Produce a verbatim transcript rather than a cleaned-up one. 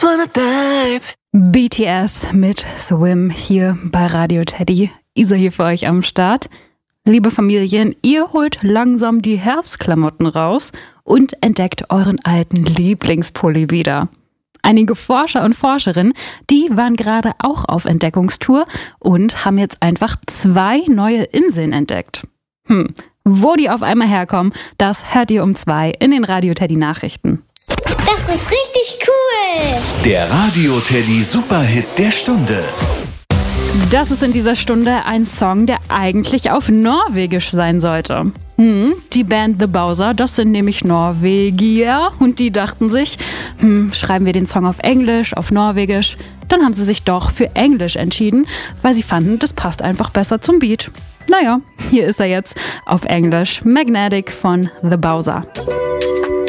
B T S mit Swim hier bei Radio Teddy. Isa hier für euch am Start. Liebe Familien, ihr holt langsam die Herbstklamotten raus und entdeckt euren alten Lieblingspulli wieder. Einige Forscher und Forscherinnen, die waren gerade auch auf Entdeckungstour und haben jetzt einfach zwei neue Inseln entdeckt. Hm, wo die auf einmal herkommen, das hört ihr um zwei in den Radio Teddy Nachrichten. Das ist richtig cool! Der Radio Teddy Superhit der Stunde. Das ist in dieser Stunde ein Song, der eigentlich auf Norwegisch sein sollte. Hm, die Band The Bowser, das sind nämlich Norwegier und die dachten sich, hm, schreiben wir den Song auf Englisch, auf Norwegisch. Dann haben sie sich doch für Englisch entschieden, weil sie fanden, das passt einfach besser zum Beat. Naja, hier ist er jetzt auf Englisch. Magnetic von The Bowser.